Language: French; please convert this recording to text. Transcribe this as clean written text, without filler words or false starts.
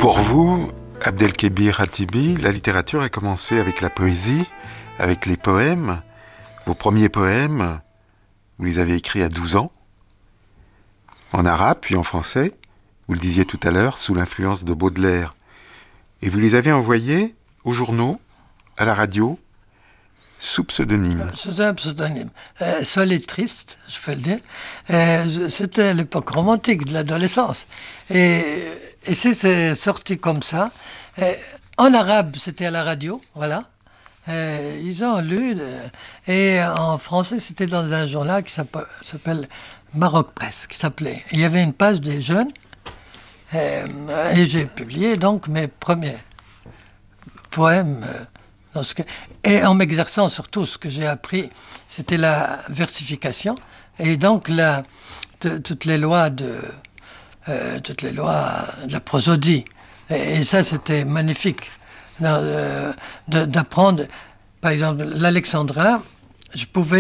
Pour vous, Abdelkébir Hatibi, la littérature a commencé avec la poésie, avec les poèmes. Vos premiers poèmes, vous les avez écrits à 12 ans, en arabe puis en français, vous le disiez tout à l'heure, sous l'influence de Baudelaire. Et vous les avez envoyés aux journaux, à la radio, sous pseudonyme. Sous un pseudonyme. Seul et triste, je peux le dire. C'était l'époque romantique de l'adolescence. Et c'est sorti comme ça. En arabe, c'était à la radio, voilà. Ils ont lu. Et en français, c'était dans un journal qui s'appelle Maroc Presse, qui s'appelait. Il y avait une page des jeunes. Et j'ai publié donc mes premiers poèmes. Et en m'exerçant surtout, ce que j'ai appris, c'était la versification. Et donc, toutes les lois de la prosodie. Et ça, c'était magnifique. D'apprendre, par exemple, l'alexandrin, je pouvais